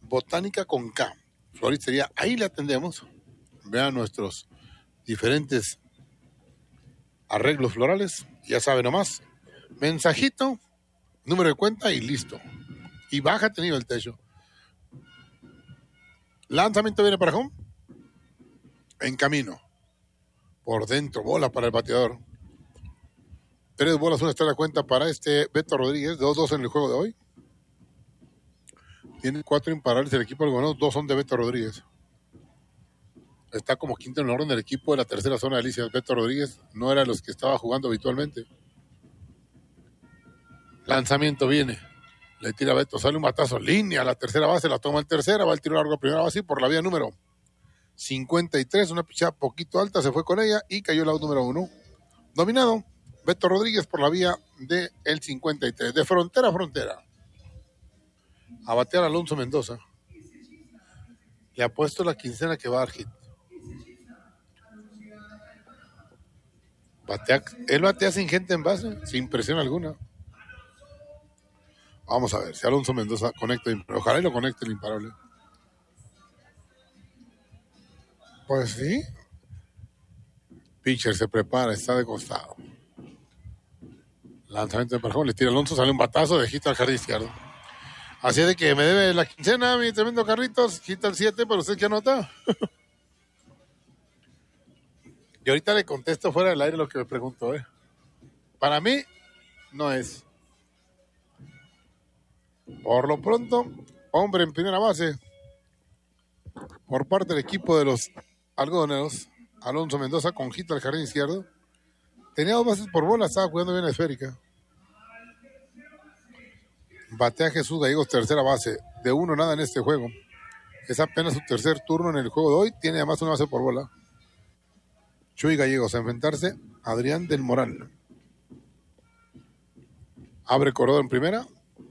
Botánica con K. Floristería, ahí le atendemos. Vean nuestros diferentes arreglos florales. Ya sabe nomás. Mensajito, número de cuenta y listo. Y baja tenido el techo. Lanzamiento viene para home. En camino. Por dentro, bola para el bateador. 3 bolas, una está la cuenta para Beto Rodríguez. 2-2 en el juego de hoy. Tiene 4 imparables el equipo algodonero. 2 son de Beto Rodríguez. Está como quinto en el orden del equipo de la tercera zona de Alicia. Beto Rodríguez no era los que estaba jugando habitualmente. Lanzamiento viene. Le tira a Beto, sale un batazo, línea a la tercera base, la toma el tercera, va el tiro largo a primera base y por la vía número 53, una pichada poquito alta, se fue con ella y cayó el out número 1. Dominado, Beto Rodríguez por la vía del 53, de frontera a frontera. A batear a Alonso Mendoza. Le ha puesto la quincena que va a dar hit. Él batea sin gente en base, sin presión alguna. Vamos a ver si Alonso Mendoza conecta. Ojalá y lo conecte el imparable. Pues sí. Pitcher se prepara, está de costado. Lanzamiento de parjón, le tira Alonso, sale un batazo de hit al jardín izquierdo. Así de que me debe la quincena, mi tremendo Carritos. Hit al 7, pero usted qué anota. Y ahorita le contesto fuera del aire lo que me preguntó. Para mí, no es. Por lo pronto, hombre en primera base. Por parte del equipo de los algodoneros, Alonso Mendoza con hit al jardín izquierdo. Tenía 2 bases por bola, estaba jugando bien la esférica. Batea Jesús Gallegos, tercera base. De 1 nada en este juego. Es apenas su tercer turno en el juego de hoy. Tiene además 1 base por bola. Chuy Gallegos a enfrentarse a Adrián del Moral. Abre corredor en primera.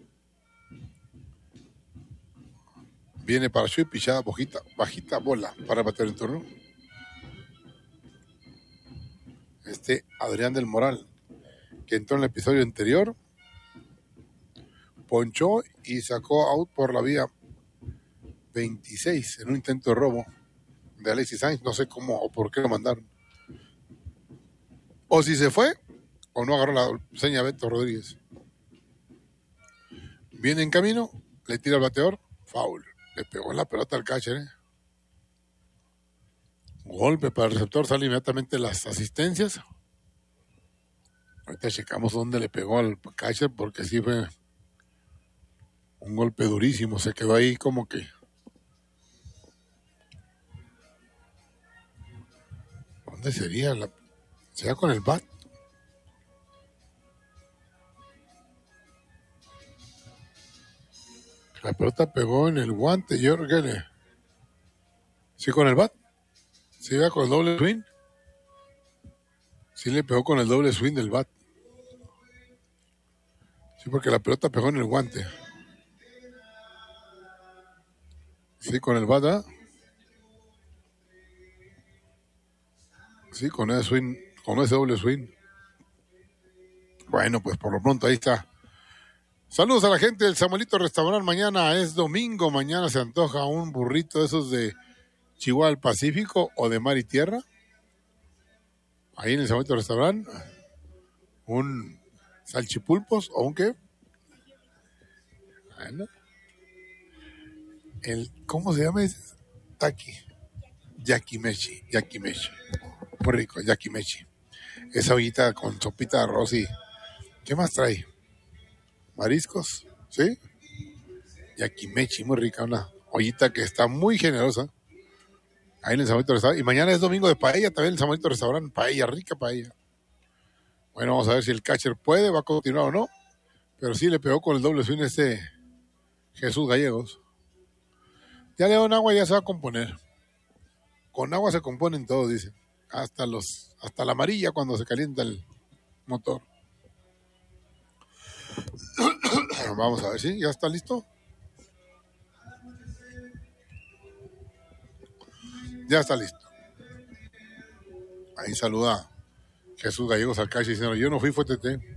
Viene para Chuy, pichada bajita bola para bater el turno. Adrián del Moral, que entró en el episodio anterior, ponchó y sacó out por la vía 26 en un intento de robo de Alexis Sainz. No sé cómo o por qué lo mandaron. O si se fue o no agarró la seña Beto Rodríguez. Viene en camino, le tira al bateador, foul. Le pegó en la pelota al catcher. Golpe para el receptor, sale inmediatamente las asistencias. Ahorita checamos dónde le pegó al catcher porque sí fue un golpe durísimo. Se quedó ahí como que... ¿Dónde sería? ¿Sería con el bat? La pelota pegó en el guante, yo creo que ¿sí con el bat? ¿Sí iba con el doble swing? Sí le pegó con el doble swing del bat. Sí, porque la pelota pegó en el guante. Sí, con el bat, ¿eh? Sí, con ese swing, con ese doble swing. Bueno, pues por lo pronto ahí está. Saludos a la gente del Samuelito Restaurante. Mañana es domingo, mañana se antoja un burrito de esos de Chihuahua al Pacífico o de mar y tierra. Ahí en el Samuelito Restaurante. Un salchipulpos o un qué. Bueno. ¿Cómo se llama ese? Taki. Yakimechi. Muy rico, yakimechi. Esa ollita con sopita de arroz y... ¿Qué más trae? Mariscos, ¿sí? Yakimechi, muy rica, una ollita que está muy generosa. Ahí en el Samuelito Restaurante. Y mañana es domingo de paella también en el Samuelito Restaurante. Paella, rica paella. Bueno, vamos a ver si el catcher puede, va a continuar o no. Pero sí le pegó con el doble swing Jesús Gallegos. Ya le dan agua y ya se va a componer. Con agua se componen todos, dice. Hasta la amarilla cuando se calienta el motor. Vamos a ver, ¿sí? ¿Ya está listo? Ya está listo. Ahí saluda Jesús Gallegos al catcher diciendo, yo no fui, fue TT.